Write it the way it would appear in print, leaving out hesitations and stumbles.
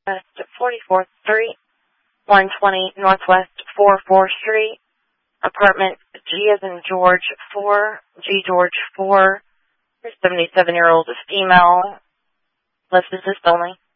West 44th Street, 120 Northwest 44th Street, apartment G as in George 4, G George 4, 77-year-old female, list assist only.